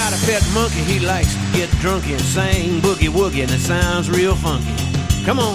got a pet monkey, he likes to get drunk and sing boogie woogie, and it sounds real funky. Come on.